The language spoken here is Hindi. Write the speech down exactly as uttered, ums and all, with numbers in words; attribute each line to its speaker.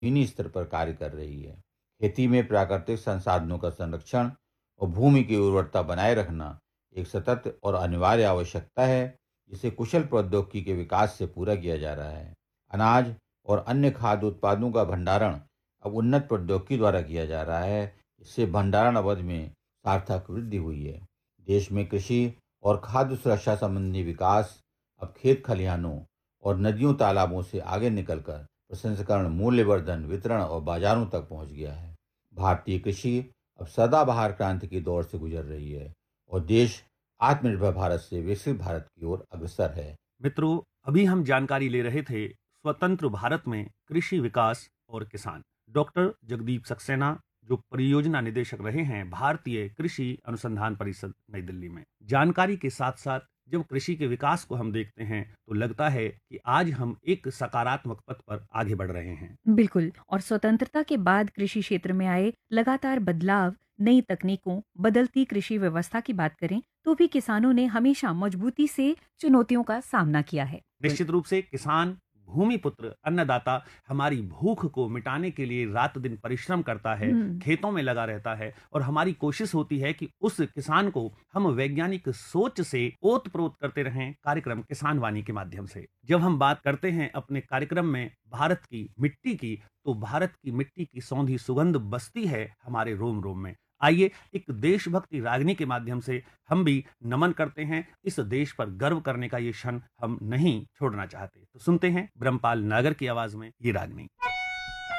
Speaker 1: जमीनी स्तर पर कार्य कर रही है। खेती में प्राकृतिक संसाधनों का संरक्षण और भूमि की उर्वरता बनाए रखना एक सतत और अनिवार्य आवश्यकता है, जिसे कुशल प्रौद्योगिकी के विकास से पूरा किया जा रहा है। अनाज और अन्य खाद्य उत्पादों का भंडारण अब उन्नत प्रौद्योगिकी द्वारा किया जा रहा है, इससे भंडारण अवधि में सार्थक वृद्धि हुई है। देश में कृषि और खाद्य सुरक्षा संबंधी विकास अब खेत खलिहानों और नदियों तालाबों से आगे निकलकर प्रसंस्करण, मूल्यवर्धन, वितरण और बाजारों तक पहुंच गया है। भारतीय कृषि अब सदाबहार क्रांति के दौर से गुजर रही है और देश आत्मनिर्भर भारत से विकसित भारत की ओर अग्रसर है।
Speaker 2: मित्रों, अभी हम जानकारी ले रहे थे स्वतंत्र भारत में कृषि विकास और किसान। डॉक्टर जगदीप सक्सेना, जो परियोजना निदेशक रहे हैं भारतीय कृषि अनुसंधान परिषद नई दिल्ली में। जानकारी के साथ साथ जब कृषि के विकास को हम देखते हैं तो लगता है कि आज हम एक सकारात्मक पथ पर आगे बढ़ रहे हैं।
Speaker 3: बिल्कुल। और स्वतंत्रता के बाद कृषि क्षेत्र में आए लगातार बदलाव, नई तकनीकों, बदलती कृषि व्यवस्था की बात करें तो भी किसानों ने हमेशा मजबूती से चुनौतियों का सामना किया है।
Speaker 2: निश्चित रूप से किसान, भूमिपुत्र, अन्नदाता हमारी भूख को मिटाने के लिए रात दिन परिश्रम करता है,
Speaker 3: हम्म।
Speaker 2: खेतों में लगा रहता है और हमारी कोशिश होती है कि उस किसान को हम वैज्ञानिक सोच से ओत-प्रोत करते रहें कार्यक्रम किसान वाणी के माध्यम से। जब हम बात करते हैं अपने कार्यक्रम में भारत की मिट्टी की, तो भारत की मिट्टी की सौंधी सुगंध बसती है हमारे रोम-रोम में। आइए एक देशभक्ति रागनी के माध्यम से हम भी नमन करते हैं। इस देश पर गर्व करने का ये क्षण हम नहीं छोड़ना चाहते। तो सुनते हैं ब्रह्मपाल नागर की आवाज में ये रागनी।